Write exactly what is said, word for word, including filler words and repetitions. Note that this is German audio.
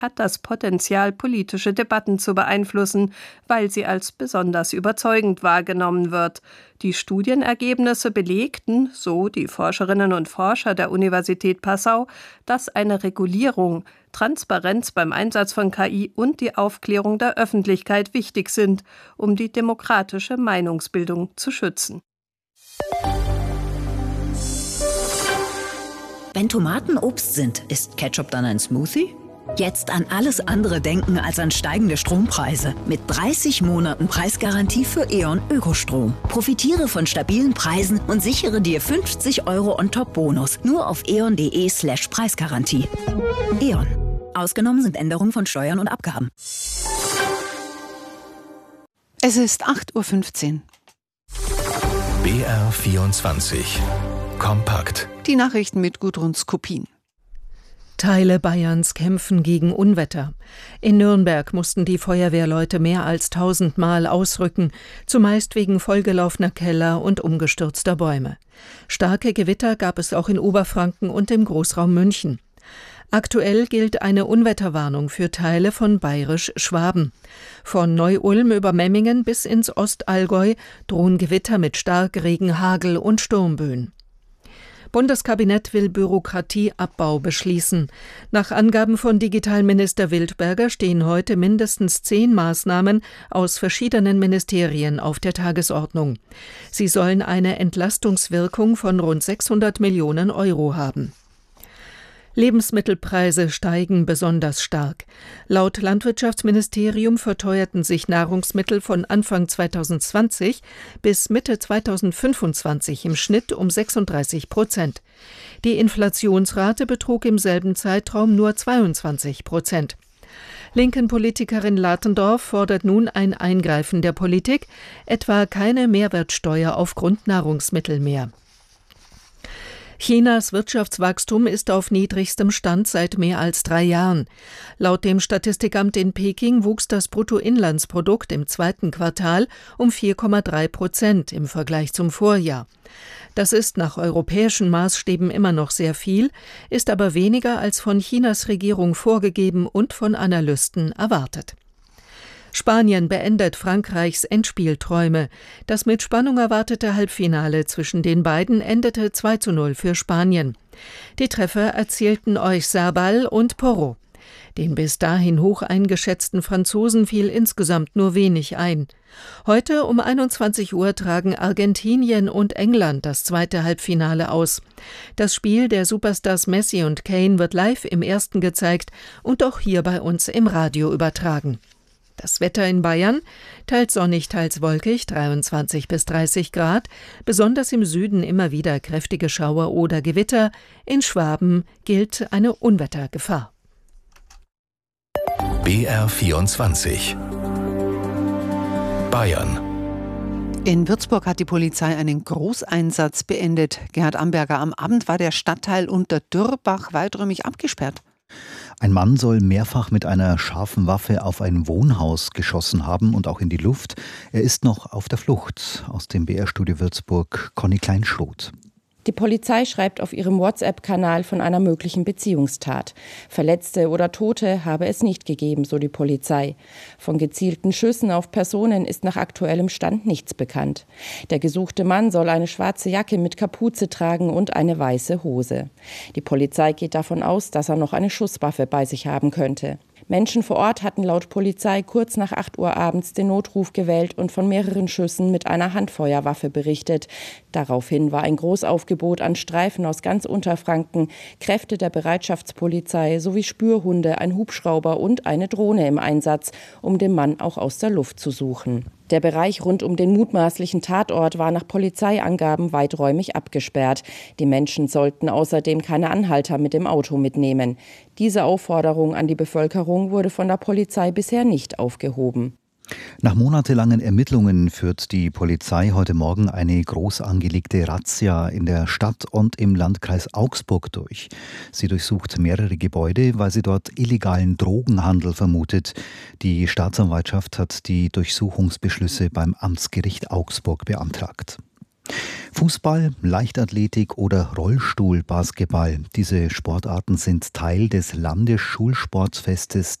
hat das Potenzial, politische Debatten zu beeinflussen, weil sie als besonders überzeugend wahrgenommen wird. Die Studienergebnisse belegten, so die Forscherinnen und Forscher der Universität Passau, dass eine Regulierung, Transparenz beim Einsatz von K I und die Aufklärung der Öffentlichkeit wichtig sind, um die demokratische Meinungsbildung zu schützen. Wenn Tomaten Obst sind, ist Ketchup dann ein Smoothie? Jetzt an alles andere denken als an steigende Strompreise. Mit dreißig Monaten Preisgarantie für E.ON Ökostrom. Profitiere von stabilen Preisen und sichere dir fünfzig Euro on-top-Bonus. Nur auf eon.de slash Preisgarantie. E.ON. Ausgenommen sind Änderungen von Steuern und Abgaben. Es ist acht Uhr fünfzehn. B R vierundzwanzig. Kompakt. Die Nachrichten mit Gudrun Skopin. Teile Bayerns kämpfen gegen Unwetter. In Nürnberg mussten die Feuerwehrleute mehr als tausendmal ausrücken, zumeist wegen vollgelaufener Keller und umgestürzter Bäume. Starke Gewitter gab es auch in Oberfranken und im Großraum München. Aktuell gilt eine Unwetterwarnung für Teile von Bayerisch-Schwaben. Von Neu-Ulm über Memmingen bis ins Ostallgäu drohen Gewitter mit Starkregen, Hagel und Sturmböen. Bundeskabinett will Bürokratieabbau beschließen. Nach Angaben von Digitalminister Wildberger stehen heute mindestens zehn Maßnahmen aus verschiedenen Ministerien auf der Tagesordnung. Sie sollen eine Entlastungswirkung von rund sechshundert Millionen Euro haben. Lebensmittelpreise steigen besonders stark. Laut Landwirtschaftsministerium verteuerten sich Nahrungsmittel von Anfang zweitausendzwanzig bis Mitte zweitausendfünfundzwanzig im Schnitt um sechsunddreißig Prozent. Die Inflationsrate betrug im selben Zeitraum nur zweiundzwanzig Prozent. Linken Politikerin Latendorf fordert nun ein Eingreifen der Politik, etwa keine Mehrwertsteuer auf Grundnahrungsmittel mehr. Chinas Wirtschaftswachstum ist auf niedrigstem Stand seit mehr als drei Jahren. Laut dem Statistikamt in Peking wuchs das Bruttoinlandsprodukt im zweiten Quartal um vier Komma drei Prozent im Vergleich zum Vorjahr. Das ist nach europäischen Maßstäben immer noch sehr viel, ist aber weniger als von Chinas Regierung vorgegeben und von Analysten erwartet. Spanien beendet Frankreichs Endspielträume. Das mit Spannung erwartete Halbfinale zwischen den beiden endete zwei zu null für Spanien. Die Treffer erzielten Oyarzabal und Porro. Den bis dahin hoch eingeschätzten Franzosen fiel insgesamt nur wenig ein. Heute um einundzwanzig Uhr tragen Argentinien und England das zweite Halbfinale aus. Das Spiel der Superstars Messi und Kane wird live im Ersten gezeigt und auch hier bei uns im Radio übertragen. Das Wetter in Bayern: teils sonnig, teils wolkig, dreiundzwanzig bis dreißig Grad, besonders im Süden immer wieder kräftige Schauer oder Gewitter. In Schwaben gilt eine Unwettergefahr. B R vierundzwanzig. Bayern. In Würzburg hat die Polizei einen Großeinsatz beendet. Gerhard Amberger, am Abend war der Stadtteil Unterdürrbach weiträumig abgesperrt. Ein Mann soll mehrfach mit einer scharfen Waffe auf ein Wohnhaus geschossen haben und auch in die Luft. Er ist noch auf der Flucht. Aus dem B R-Studio Würzburg, Conny Kleinschroth. Die Polizei schreibt auf ihrem WhatsApp-Kanal von einer möglichen Beziehungstat. Verletzte oder Tote habe es nicht gegeben, so die Polizei. Von gezielten Schüssen auf Personen ist nach aktuellem Stand nichts bekannt. Der gesuchte Mann soll eine schwarze Jacke mit Kapuze tragen und eine weiße Hose. Die Polizei geht davon aus, dass er noch eine Schusswaffe bei sich haben könnte. Menschen vor Ort hatten laut Polizei kurz nach acht Uhr abends den Notruf gewählt und von mehreren Schüssen mit einer Handfeuerwaffe berichtet. Daraufhin war ein Großaufgebot an Streifen aus ganz Unterfranken, Kräfte der Bereitschaftspolizei sowie Spürhunde, ein Hubschrauber und eine Drohne im Einsatz, um den Mann auch aus der Luft zu suchen. Der Bereich rund um den mutmaßlichen Tatort war nach Polizeiangaben weiträumig abgesperrt. Die Menschen sollten außerdem keine Anhalter mit dem Auto mitnehmen. Diese Aufforderung an die Bevölkerung wurde von der Polizei bisher nicht aufgehoben. Nach monatelangen Ermittlungen führt die Polizei heute Morgen eine groß angelegte Razzia in der Stadt und im Landkreis Augsburg durch. Sie durchsucht mehrere Gebäude, weil sie dort illegalen Drogenhandel vermutet. Die Staatsanwaltschaft hat die Durchsuchungsbeschlüsse beim Amtsgericht Augsburg beantragt. Fußball, Leichtathletik oder Rollstuhlbasketball. Diese Sportarten sind Teil des Landesschulsportfestes